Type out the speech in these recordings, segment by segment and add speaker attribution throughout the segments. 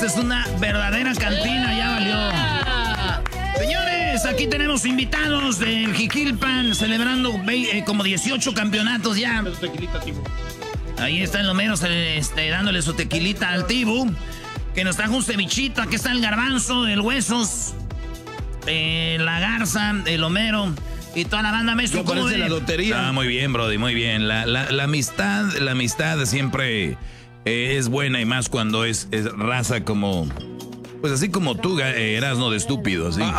Speaker 1: Es una verdadera cantina, ya valió. Señores, aquí tenemos invitados del Jiquilpan celebrando como 18 campeonatos ya. Ahí está el Homero dándole su tequilita al Tibu, que nos trajo un cevichito. Aquí está el Garbanzo, el Huesos, la Garza, el Homero y toda la banda. Maestro, ¿cómo
Speaker 2: parece la lotería?
Speaker 3: Ah, muy bien, Brody, muy bien. La amistad siempre es buena, y más cuando es raza como, pues así como tú, Erasno, de estúpido, ¿sí?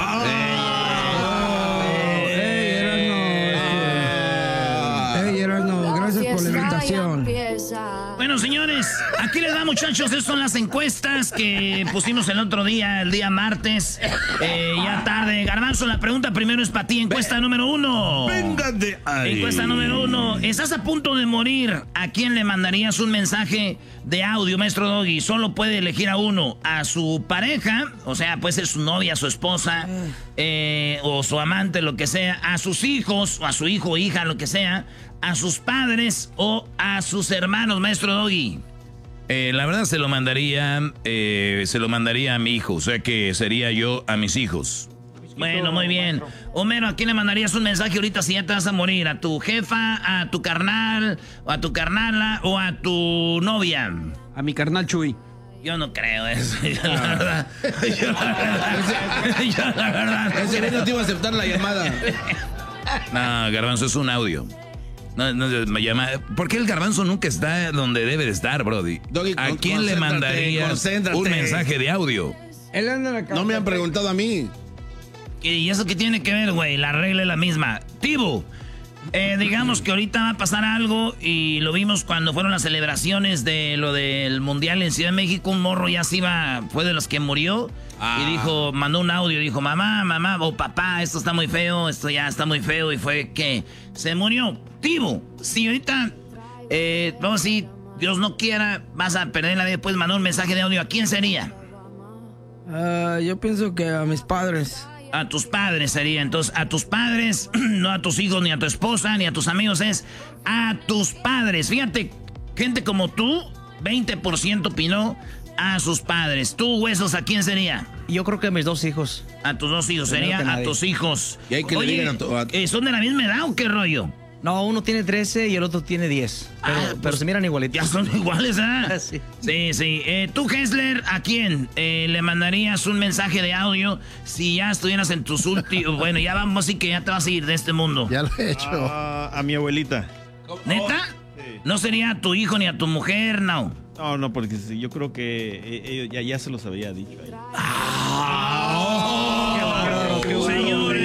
Speaker 4: Erasno, gracias por la invitación.
Speaker 1: Bueno, señores, aquí les va, muchachos. Estas son las encuestas que pusimos el otro día, el día martes. Ya tarde. Garbanzo, la pregunta primero es para ti. Encuesta número 1.
Speaker 2: Venga de ahí.
Speaker 1: Encuesta número 1. ¿Estás a punto de morir? ¿A quién le mandarías un mensaje de audio, maestro Doggy? Solo puede elegir a uno. A su pareja, o sea, puede ser su novia, su esposa, o su amante, lo que sea. A sus hijos, o a su hijo o hija, lo que sea. A sus padres o a sus hermanos, maestro Doggy.
Speaker 3: La verdad se lo mandaría a mi hijo, o sea que sería yo a mis hijos.
Speaker 1: Bueno, muy bien. Homero, ¿a quién le mandarías un mensaje ahorita si ya te vas a morir? ¿A tu jefa, a tu carnal, o a tu carnala, o a tu novia?
Speaker 4: A mi carnal Chuy.
Speaker 1: Yo no creo eso. Yo la verdad.
Speaker 2: Ese güey no te iba a aceptar la llamada.
Speaker 3: No, Garbanzo, es un audio. No, me llama. ¿Por qué el Garbanzo nunca está donde debe de estar, Brody?
Speaker 2: Doggy,
Speaker 3: ¿A quién le mandarías un mensaje de audio?
Speaker 4: Él anda en la casa.
Speaker 2: No me han preguntado a mí.
Speaker 1: ¿Y eso qué tiene que ver, güey? La regla es la misma. Tibu, digamos que ahorita va a pasar algo y lo vimos cuando fueron las celebraciones de lo del Mundial en Ciudad de México. Un morro ya se iba, fue de los que murió. Y dijo, mandó un audio, dijo, mamá, o papá, esto está muy feo, esto ya está muy feo. Y fue que se murió. Tibu, si ahorita, vamos a decir, Dios no quiera, vas a perder la vida, puedes mandar un mensaje de audio. ¿A quién sería?
Speaker 4: Yo pienso que a mis padres.
Speaker 1: A tus padres sería. Entonces, a tus padres, no a tus hijos, ni a tu esposa, ni a tus amigos, es a tus padres. Fíjate, gente como tú, 20% opinó a sus padres. ¿Tú, Huesos, a quién sería?
Speaker 5: Yo creo que a mis dos hijos.
Speaker 1: A tus dos hijos, sería a tus hijos.
Speaker 2: Y hay que le digan
Speaker 1: ¿son de la misma edad o qué rollo?
Speaker 5: No, uno tiene 13 y el otro tiene 10. Pero se miran igualitos.
Speaker 1: Ya son iguales, ¿ah?
Speaker 5: Sí.
Speaker 1: Sí. Tú, Hessler, ¿a quién le mandarías un mensaje de audio si ya estuvieras en tus últimos... Bueno, ya vamos, así que ya te vas a ir de este mundo.
Speaker 6: Ya lo he hecho.
Speaker 7: A mi abuelita.
Speaker 1: ¿Neta?
Speaker 7: Sí.
Speaker 1: ¿No sería a tu hijo ni a tu mujer? No.
Speaker 7: No, porque yo creo que ya se los había dicho.
Speaker 1: Señores,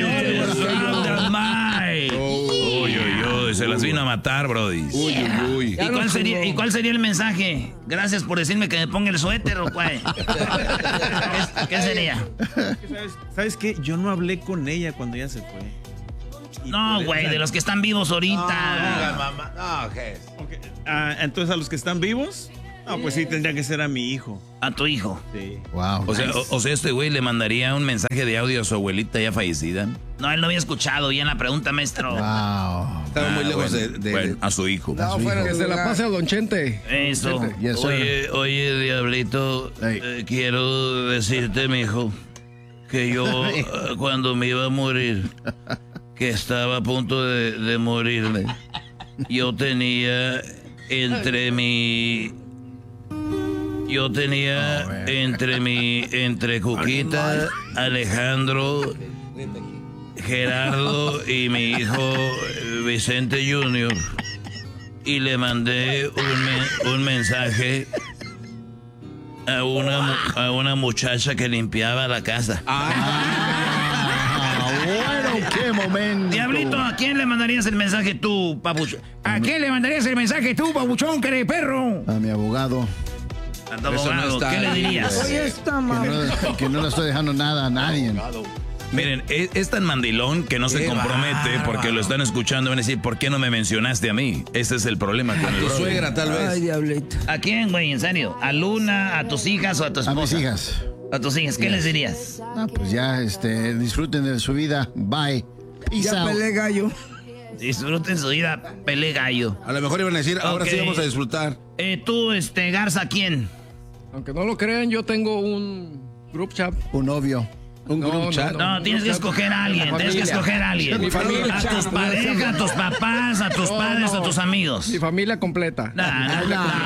Speaker 3: se las vino a matar, Brody.
Speaker 2: Uy.
Speaker 1: ¿Y cuál sería el mensaje? Gracias por decirme que me ponga el suéter, ¿o cuál? ¿Qué sería?
Speaker 7: ¿Sabes qué? Yo no hablé con ella cuando ella se fue.
Speaker 1: No, güey, de los que están vivos ahorita.
Speaker 2: No, ¿qué es?
Speaker 7: Okay. Entonces, a los que están vivos, no, pues sí, tendría que ser a mi hijo.
Speaker 1: A tu hijo.
Speaker 7: Sí.
Speaker 6: Wow.
Speaker 3: O sea, este güey le mandaría un mensaje de audio a su abuelita ya fallecida.
Speaker 1: No, él no había escuchado bien la pregunta, maestro.
Speaker 6: Wow.
Speaker 2: Estaba muy lejos
Speaker 3: bueno, a su hijo.
Speaker 6: No,
Speaker 4: Que se la pase a Don Chente.
Speaker 1: Eso.
Speaker 6: Yes, sir.
Speaker 3: Oye, Diablito,
Speaker 6: Hey.
Speaker 3: quiero decirte, mijo, que yo cuando me iba a morir, que estaba a punto de morirme, yo tenía entre Cuquita, Alejandro, Gerardo y mi hijo Vicente Jr. Y le mandé un mensaje a una muchacha que limpiaba la casa.
Speaker 6: Bueno, qué momento.
Speaker 1: Diablito, ¿a quién le mandarías el mensaje tú, papuchón? ¿A quién le mandarías el mensaje tú, papuchón, que eres perro?
Speaker 6: A mi abogado.
Speaker 1: A tu abogado, ¿qué le dirías?
Speaker 4: Oye, esta madre.
Speaker 6: Que no le estoy dejando nada a nadie.
Speaker 3: Miren, es tan mandilón que no se compromete porque lo están escuchando y van a decir, ¿por qué no me mencionaste a mí? Ese es el problema con el
Speaker 2: Tu
Speaker 3: brother.
Speaker 2: suegra, tal vez.
Speaker 4: Ay, diablito.
Speaker 1: ¿A quién, güey? ¿En serio? ¿A Luna, a tus hijas o a tu
Speaker 6: A
Speaker 1: esposa?
Speaker 6: mis hijas.
Speaker 1: A tus hijas, ¿qué les dirías?
Speaker 6: Ah, pues ya, disfruten de su vida. Bye. Peace
Speaker 4: Ya
Speaker 6: out.
Speaker 4: pelé gallo.
Speaker 1: Disfruten su vida, pelé gallo.
Speaker 2: A lo mejor iban a decir, ahora
Speaker 1: Ok.
Speaker 2: sí vamos a disfrutar.
Speaker 1: Tú, Garza, ¿a quién?
Speaker 4: Aunque no lo crean, yo tengo un group chat.
Speaker 6: Un novio.
Speaker 2: Un group chat.
Speaker 1: No, tienes que escoger a alguien. Tienes que escoger a alguien.
Speaker 4: Mi familia.
Speaker 1: A tus parejas, a tus papás, a tus padres, a tus amigos.
Speaker 4: Mi familia completa.
Speaker 1: ¿A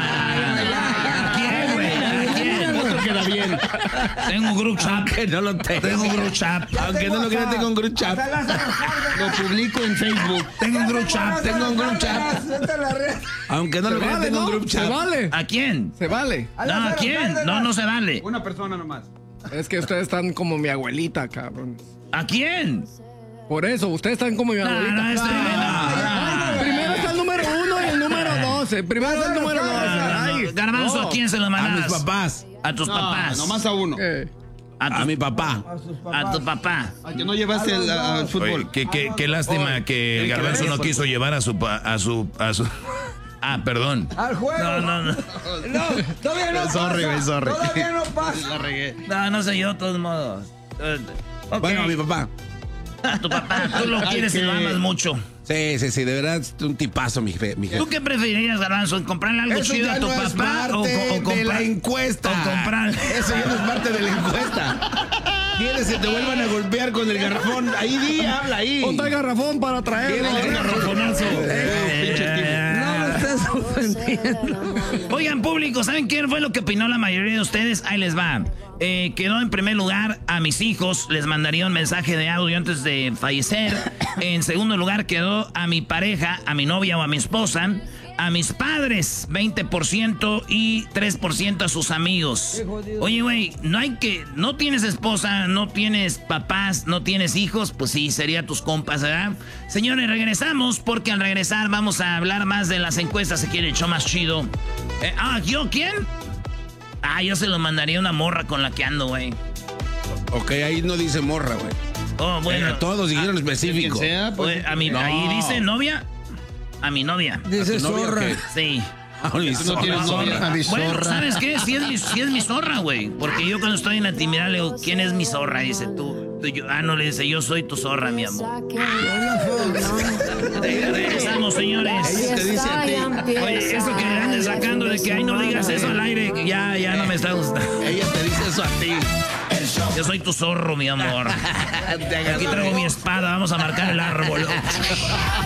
Speaker 1: quién, güey? ¿A quién?
Speaker 2: Otro queda bien.
Speaker 1: Tengo un group chat.
Speaker 2: Que no lo tengo.
Speaker 1: Tengo un group chat.
Speaker 2: Aunque no lo crea, tengo un group chat. Lo publico en Facebook.
Speaker 1: Tengo un group chat.
Speaker 2: Tengo un group chat. Aunque no lo crea, tengo un group
Speaker 4: Se
Speaker 2: chat.
Speaker 4: vale.
Speaker 1: ¿A quién?
Speaker 4: Se vale.
Speaker 1: No, ¿a quién? No se vale.
Speaker 8: Una persona nomás.
Speaker 4: Es que ustedes están como mi abuelita, cabrón.
Speaker 1: ¿A quién?
Speaker 4: Por eso, ustedes están como mi
Speaker 1: No,
Speaker 4: abuelita.
Speaker 1: no, es tremendo.
Speaker 4: Primero está el número 1 y el número 12. Primero está el número 12. Ay,
Speaker 1: Garbanzo, ¿a quién se lo
Speaker 2: A mis
Speaker 1: mandas?
Speaker 2: papás.
Speaker 1: A tus papás.
Speaker 8: Nomás a uno.
Speaker 2: A mi papá.
Speaker 1: A tu papá.
Speaker 8: Al que no llevaste al fútbol.
Speaker 3: Oye, qué lástima que el Garbanzo no quiso llevar a su... Ah, perdón.
Speaker 4: Al juego.
Speaker 1: No.
Speaker 4: Todavía no
Speaker 2: Sorry, güey, sorry.
Speaker 4: Todavía no pasa.
Speaker 1: No sé yo, de todos modos. Ok.
Speaker 2: Bueno, a mi papá.
Speaker 1: A tu papá, tú lo quieres y lo amas mucho.
Speaker 2: Sí, de verdad, es un tipazo, mi jefe.
Speaker 1: ¿Tú qué preferirías, Garbanzo? ¿Comprarle algo
Speaker 2: Eso
Speaker 1: chido
Speaker 2: ya
Speaker 1: a tu
Speaker 2: no es
Speaker 1: papá
Speaker 2: parte
Speaker 1: o
Speaker 2: de la encuesta.
Speaker 1: O comprar.
Speaker 2: Eso ya no es parte de la encuesta. ¿Quieres que te vuelvan a golpear con el garrafón? Ahí habla ahí.
Speaker 4: Ponte el garrafón para traerlo.
Speaker 2: ¿Quieres el garrafonazo?
Speaker 4: No lo estés ofendiendo.
Speaker 1: Oigan, público, ¿saben qué fue lo que opinó la mayoría de ustedes? Ahí les va. Quedó en primer lugar a mis hijos, les mandaría un mensaje de audio antes de fallecer. En segundo lugar quedó a mi pareja, a mi novia o a mi esposa. A mis padres, 20% y 3% a sus amigos. Oye, güey, no tienes esposa, no tienes papás, no tienes hijos, pues sí, sería tus compas, ¿verdad? Señores, regresamos porque al regresar vamos a hablar más de las encuestas, se quiere el show más chido. ¿Yo quién? Yo se lo mandaría a una morra con la que ando, güey.
Speaker 2: Ok, ahí no dice morra, güey.
Speaker 1: Oh, bueno.
Speaker 2: Todos dijeron específico.
Speaker 1: Pues, ahí dice novia. A mi novia.
Speaker 4: Dice zorra.
Speaker 1: Sí.
Speaker 2: No tienes novia.
Speaker 6: A mi
Speaker 1: Bueno,
Speaker 6: zorra.
Speaker 1: ¿sabes qué? Sí es mi zorra, güey. Porque yo cuando estoy en la intimidad le digo, ¿quién es mi zorra? Dice, tú. No, le dice, yo soy tu zorra, mi amor. Regresamos, señores.
Speaker 2: Ella te dice a ti.
Speaker 1: Oye, eso que le andes sacando de que, no digas eso al aire, que ya no me está gustando.
Speaker 2: Ella te dice eso a ti.
Speaker 1: Yo soy tu zorro, mi amor. Aquí traigo mi espada, vamos a marcar el árbol.